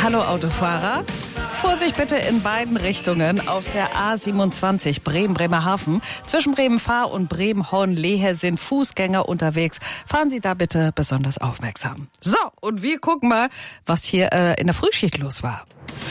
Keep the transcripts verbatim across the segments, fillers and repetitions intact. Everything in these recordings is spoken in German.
Hallo Autofahrer. Vorsicht bitte in beiden Richtungen auf der A siebenundzwanzig Bremen-Bremerhaven. Zwischen Bremen-Fahr und Bremen-Hornlehe sind Fußgänger unterwegs. Fahren Sie da bitte besonders aufmerksam. So, und wir gucken mal, was hier äh, in der Frühschicht los war.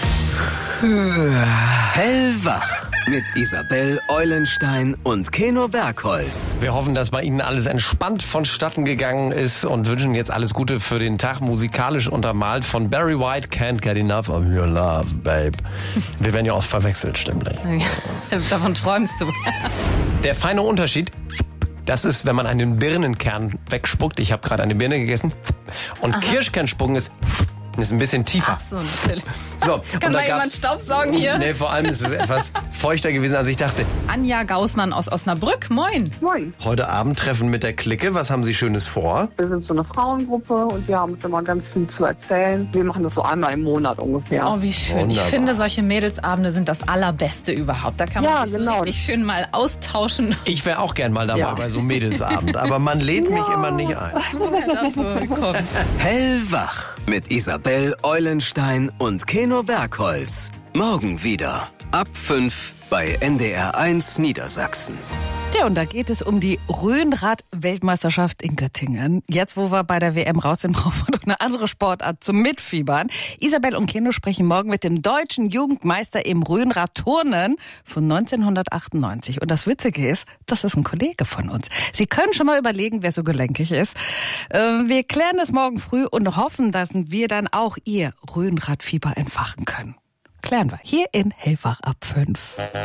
Hellwach mit Isabel Eulenstein und Keno Bergholz. Wir hoffen, dass bei Ihnen alles entspannt vonstatten gegangen ist und wünschen jetzt alles Gute für den Tag. Musikalisch untermalt von Barry White, Can't Get Enough of Your Love, Babe. Wir werden ja auch verwechselt, stimmlich. Davon träumst du. Der feine Unterschied, das ist, wenn man einen Birnenkern wegspuckt. Ich habe gerade eine Birne gegessen. Und Kirschkernspucken ist... ist ein bisschen tiefer. Ach so, natürlich. So, Kann mal jemand Staubsaugen hier? Nee, vor allem ist es etwas feuchter gewesen, als ich dachte. Anja Gaußmann aus Osnabrück, moin. Moin. Heute Abend Treffen mit der Clique. Was haben Sie Schönes vor? Wir sind so eine Frauengruppe und wir haben uns immer ganz viel zu erzählen. Wir machen das so einmal im Monat ungefähr. Oh, wie schön. Wunderbar. Ich finde, solche Mädelsabende sind das Allerbeste überhaupt. Da kann man Ja, sich genau. so richtig schön mal austauschen. Ich wäre auch gern mal dabei Ja. bei so einem Mädelsabend. Aber man lädt mich immer nicht ein. Woher das wohl kommt. Hellwach mit Isabel Eulenstein und Keno Bergholz. Morgen wieder ab fünf bei N D R eins Niedersachsen. Ja, und da geht es um die Rhönrad-Weltmeisterschaft in Göttingen. Jetzt, wo wir bei der W M raus sind, brauchen wir doch eine andere Sportart zum Mitfiebern. Isabel und Keno sprechen morgen mit dem deutschen Jugendmeister im Rhönrad-Turnen von neunzehnhundertachtundneunzig. Und das Witzige ist, das ist ein Kollege von uns. Sie können schon mal überlegen, wer so gelenkig ist. Wir klären es morgen früh und hoffen, dass wir dann auch Ihr Rhönradfieber entfachen können. Klären wir hier in Hellwach ab fünf.